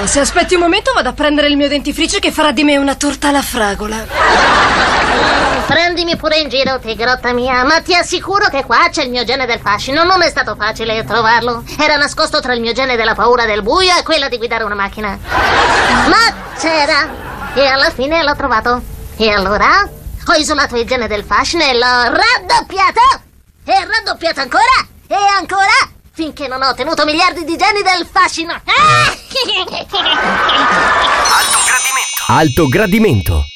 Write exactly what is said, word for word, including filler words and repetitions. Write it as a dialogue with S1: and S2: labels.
S1: Oh, se aspetti un momento vado a prendere il mio dentifricio che farà di me una torta alla fragola.
S2: Prendimi pure in giro, tigrotta mia, ma ti assicuro che qua c'è il mio gene del fascino. Non è stato facile trovarlo. Era nascosto tra il mio gene della paura del buio e quella di guidare una macchina. Ma c'era. E alla fine l'ho trovato. E allora ho isolato il gene del fascino e l'ho raddoppiato. E raddoppiato ancora. E ancora. Finché non ho ottenuto miliardi di geni del fascino.
S3: Alto gradimento. Alto gradimento.